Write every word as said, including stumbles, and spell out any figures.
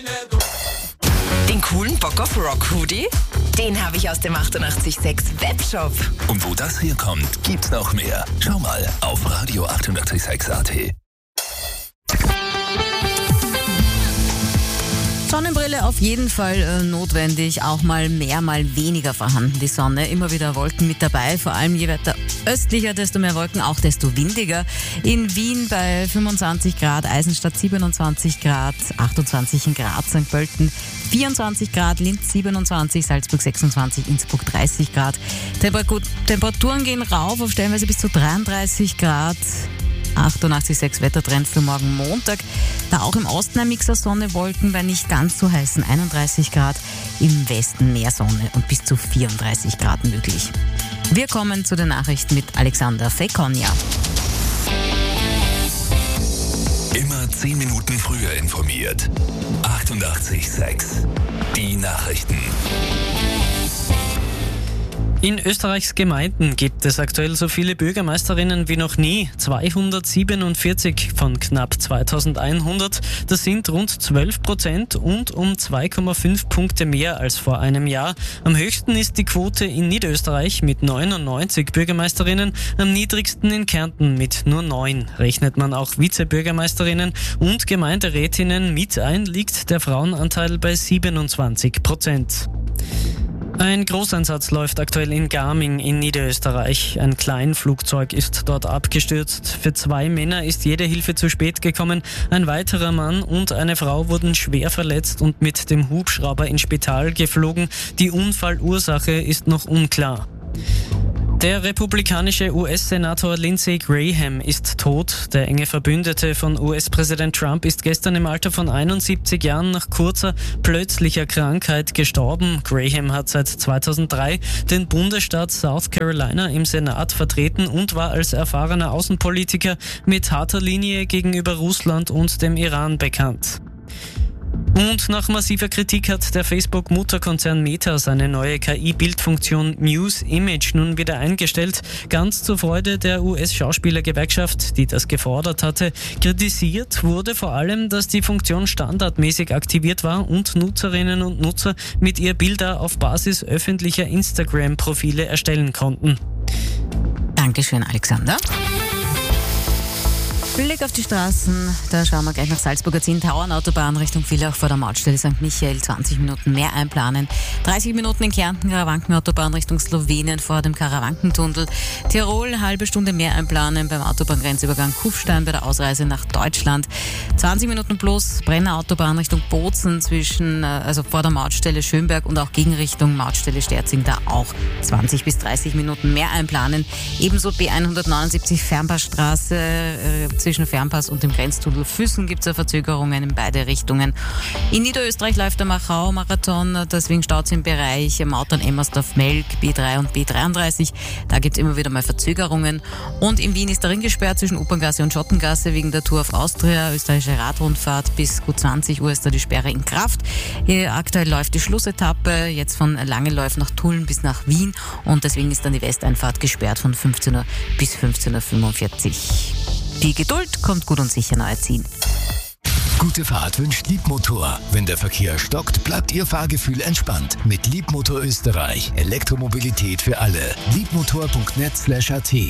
Den coolen Bock auf Rock Hoodie? Den habe ich aus dem achtundachtzig Komma sechs Webshop. Und wo das herkommt, gibt's noch mehr. Schau mal auf radio achtundachtzig Komma sechs Punkt at. Sonnenbrille auf jeden Fall äh, notwendig, auch mal mehr, mal weniger vorhanden die Sonne. Immer wieder Wolken mit dabei, vor allem je weiter östlicher, desto mehr Wolken, auch desto windiger. In Wien bei fünfundzwanzig Grad, Eisenstadt siebenundzwanzig Grad, achtundzwanzig in Graz, Sankt Pölten vierundzwanzig Grad, Linz siebenundzwanzig, Salzburg sechsundzwanzig, Innsbruck dreißig Grad. Temperatur- Temperaturen gehen rauf auf stellenweise bis zu dreiunddreißig Grad. achtundachtzig Komma sechs Wettertrend für morgen Montag. Da auch im Osten ein Mix aus Sonne, Wolken bei nicht ganz so heißen einunddreißig Grad. Im Westen mehr Sonne und bis zu vierunddreißig Grad möglich. Wir kommen zu den Nachrichten mit Alexander Fekonja. Immer zehn Minuten früher informiert. achtundachtzig Komma sechs. Die Nachrichten. In Österreichs Gemeinden gibt es aktuell so viele Bürgermeisterinnen wie noch nie. zweihundertsiebenundvierzig von knapp zweitausendeinhundert. Das sind rund zwölf Prozent und um zwei Komma fünf Punkte mehr als vor einem Jahr. Am höchsten ist die Quote in Niederösterreich mit neunundneunzig Bürgermeisterinnen, am niedrigsten in Kärnten mit nur neun. Rechnet man auch Vizebürgermeisterinnen und Gemeinderätinnen mit ein, liegt der Frauenanteil bei siebenundzwanzig Prozent. Ein Großeinsatz läuft aktuell in Garming in Niederösterreich. Ein Kleinflugzeug ist dort abgestürzt. Für zwei Männer ist jede Hilfe zu spät gekommen. Ein weiterer Mann und eine Frau wurden schwer verletzt und mit dem Hubschrauber ins Spital geflogen. Die Unfallursache ist noch unklar. Der republikanische U S-Senator Lindsey Graham ist tot. Der enge Verbündete von U S-Präsident Trump ist gestern im Alter von einundsiebzig Jahren nach kurzer, plötzlicher Krankheit gestorben. Graham hat seit zweitausenddrei den Bundesstaat South Carolina im Senat vertreten und war als erfahrener Außenpolitiker mit harter Linie gegenüber Russland und dem Iran bekannt. Und nach massiver Kritik hat der Facebook-Mutterkonzern Meta seine neue K I-Bildfunktion Muse Image nun wieder eingestellt. Ganz zur Freude der U S-Schauspielergewerkschaft, die das gefordert hatte. Kritisiert wurde vor allem, dass die Funktion standardmäßig aktiviert war und Nutzerinnen und Nutzer mit ihr Bilder auf Basis öffentlicher Instagram-Profile erstellen konnten. Dankeschön, Alexander. Blick auf die Straßen, da schauen wir gleich nach Salzburger Zin-Tauern-Autobahn Richtung Villach vor der Mautstelle Sankt Michael, zwanzig Minuten mehr einplanen. dreißig Minuten in Kärnten, Karawanken-Autobahn Richtung Slowenien vor dem Karawankentunnel. Tirol, halbe Stunde mehr einplanen beim Autobahngrenzübergang Kufstein bei der Ausreise nach Deutschland. zwanzig Minuten plus Brenner-Autobahn Richtung Bozen zwischen, also vor der Mautstelle Schönberg und auch gegen Richtung Mautstelle Sterzing, da auch zwanzig bis dreißig Minuten mehr einplanen. Ebenso B hundertneunundsiebzig Fernpassstraße äh, zwischen Fernpass und dem Grenztunnel Füssen gibt es ja Verzögerungen in beide Richtungen. In Niederösterreich läuft der Machau-Marathon, deswegen staut es im Bereich Mautern-Emmersdorf-Melk, B drei und B dreiunddreißig. Da gibt es immer wieder mal Verzögerungen. Und in Wien ist der Ring gesperrt zwischen Operngasse und Schottengasse wegen der Tour of Austria, österreichische Radrundfahrt. Bis gut zwanzig Uhr ist da die Sperre in Kraft. Hier aktuell läuft die Schlussetappe, jetzt von Langeläuf nach Tulln bis nach Wien. Und deswegen ist dann die Westeinfahrt gesperrt von fünfzehn Uhr bis fünfzehn Uhr fünfundvierzig. Die Geduld kommt gut und sicher neu ziehen. Gute Fahrt wünscht Liebmotor. Wenn der Verkehr stockt, bleibt Ihr Fahrgefühl entspannt. Mit Liebmotor Österreich. Elektromobilität für alle. liebmotor punkt net slash at.